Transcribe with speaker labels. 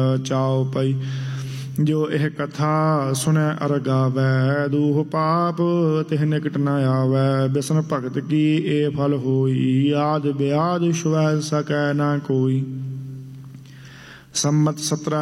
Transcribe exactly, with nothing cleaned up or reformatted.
Speaker 1: ਚਾਉ ਪਈ। ਜੋ ਇਹ ਕਥਾ ਸੁਣੈ ਅਰ ਗਾਵੈ, ਦੂਹ ਪਾਪ ਤਿਹ ਨਿਕਟ ਨ ਆਵੈ। ਬਿਸਨ ਭਗਤ ਕੀ ਇਹ ਫਲ ਹੋਈ, ਆਦ ਬਿਆਦ ਛੁਐ ਸਕੈ ਨਾ ਕੋਈ। ਸੰਮਤ ਸਤਰਾ